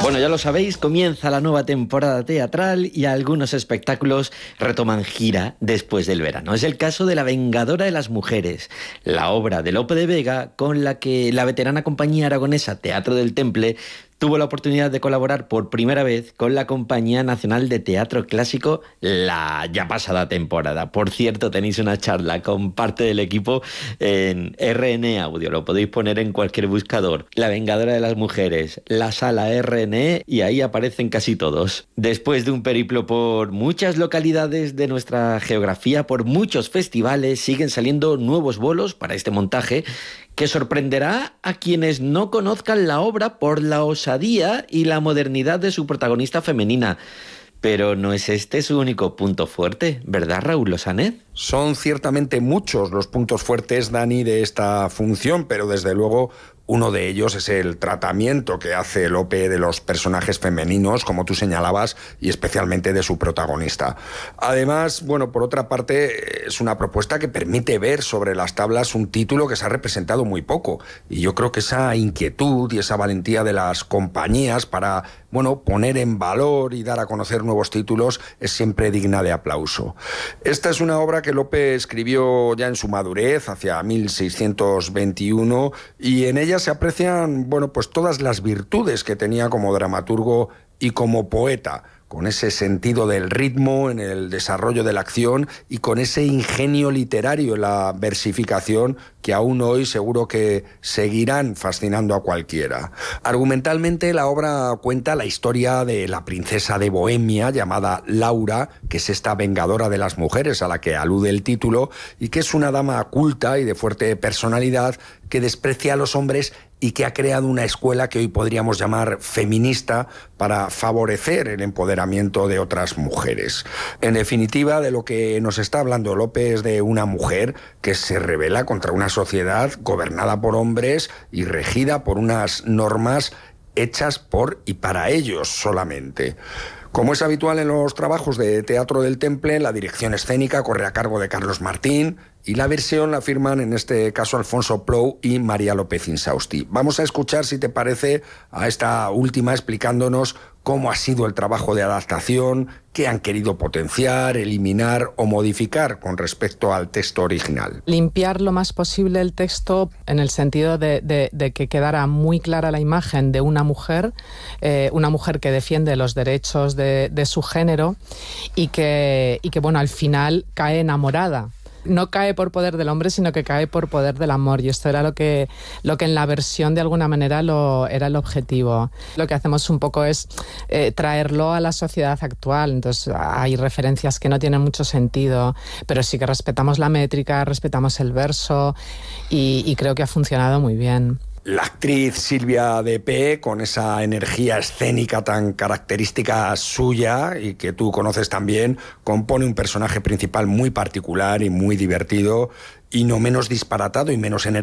Bueno, ya lo sabéis, comienza la nueva temporada teatral y algunos espectáculos retoman gira después del verano. Es el caso de La Vengadora de las Mujeres, la obra de Lope de Vega con la que la veterana compañía aragonesa Teatro del Temple tuvo la oportunidad de colaborar por primera vez con la Compañía Nacional de Teatro Clásico la ya pasada temporada. Por cierto, tenéis una charla con parte del equipo en RN Audio, lo podéis poner en cualquier buscador. La Vengadora de las Mujeres, la sala RNE, y ahí aparecen casi todos. Después de un periplo por muchas localidades de nuestra geografía, por muchos festivales, siguen saliendo nuevos bolos para este montaje que sorprenderá a quienes no conozcan la obra por la osadía y la modernidad de su protagonista femenina. Pero no es este su único punto fuerte, ¿verdad, Raúl Losanet? Son ciertamente muchos los puntos fuertes, Dani, de esta función, pero desde luego uno de ellos es el tratamiento que hace Lope de los personajes femeninos, como tú señalabas, y especialmente de su protagonista. Además, bueno, por otra parte, es una propuesta que permite ver sobre las tablas un título que se ha representado muy poco. Y yo creo que esa inquietud y esa valentía de las compañías para, bueno, poner en valor y dar a conocer nuevos títulos es siempre digna de aplauso. Esta es una obra que Lope escribió ya en su madurez, hacia 1621, y en ella se aprecian, bueno, pues todas las virtudes que tenía como dramaturgo y como poeta, con ese sentido del ritmo en el desarrollo de la acción y con ese ingenio literario en la versificación que aún hoy seguro que seguirán fascinando a cualquiera. Argumentalmente, la obra cuenta la historia de la princesa de Bohemia llamada Laura, que es esta vengadora de las mujeres a la que alude el título, y que es una dama culta y de fuerte personalidad que desprecia a los hombres y que ha creado una escuela que hoy podríamos llamar feminista para favorecer el empoderamiento de otras mujeres. En definitiva, de lo que nos está hablando Lope es de una mujer que se rebela contra una sociedad gobernada por hombres y regida por unas normas hechas por y para ellos solamente. Como es habitual en los trabajos de Teatro del Temple, la dirección escénica corre a cargo de Carlos Martín y la versión la firman en este caso Alfonso Plou y María López Insausti. Vamos a escuchar, si te parece, a esta última explicándonos cómo ha sido el trabajo de adaptación, qué han querido potenciar, eliminar o modificar con respecto al texto original. Limpiar lo más posible el texto en el sentido de que quedara muy clara la imagen de una mujer que defiende los derechos de su género y que bueno, al final cae enamorada. No cae por poder del hombre, sino que cae por poder del amor. Y esto era lo que en la versión de alguna manera era el objetivo. Lo que hacemos un poco es traerlo a la sociedad actual. Entonces hay referencias que no tienen mucho sentido, pero sí que respetamos la métrica, respetamos el verso y creo que ha funcionado muy bien. La actriz Silvia de P., con esa energía escénica tan característica suya y que tú conoces también, compone un personaje principal muy particular y muy divertido y no menos disparatado y menos